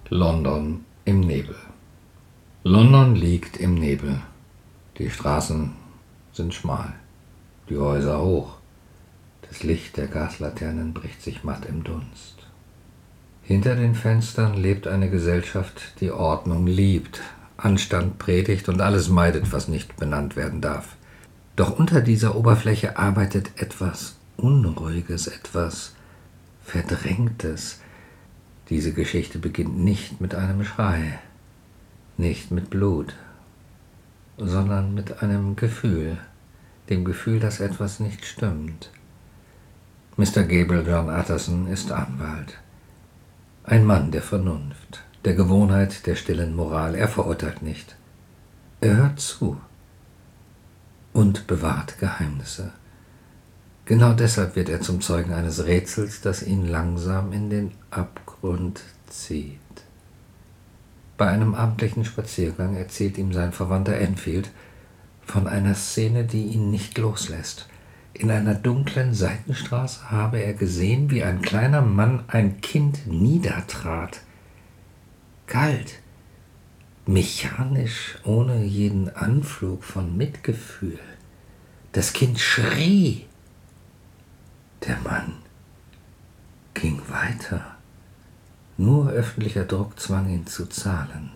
London im Nebel. London liegt im Nebel. Die Straßen sind schmal, die Häuser hoch. Das Licht der Gaslaternen bricht sich matt im Dunst. Hinter den Fenstern lebt eine Gesellschaft, die Ordnung liebt, Anstand predigt und alles meidet, was nicht benannt werden darf. Doch unter dieser Oberfläche arbeitet etwas Unruhiges, etwas Verdrängtes. Diese Geschichte beginnt nicht mit einem Schrei, nicht mit Blut, sondern mit einem Gefühl, dem Gefühl, dass etwas nicht stimmt. Mr. Gabriel John Utterson ist Anwalt. Ein Mann der Vernunft, der Gewohnheit, der stillen Moral. Er verurteilt nicht. Er hört zu und bewahrt Geheimnisse. Genau deshalb wird er zum Zeugen eines Rätsels, das ihn langsam in den Abgrund zieht. Bei einem abendlichen Spaziergang erzählt ihm sein Verwandter Enfield von einer Szene, die ihn nicht loslässt. In einer dunklen Seitenstraße habe er gesehen, wie ein kleiner Mann ein Kind niedertrat. Kalt, mechanisch, ohne jeden Anflug von Mitgefühl. Das Kind schrie. Der Mann ging weiter. Nur öffentlicher Druck zwang ihn zu zahlen.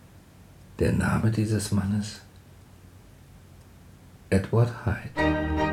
Der Name dieses Mannes? Edward Hyde.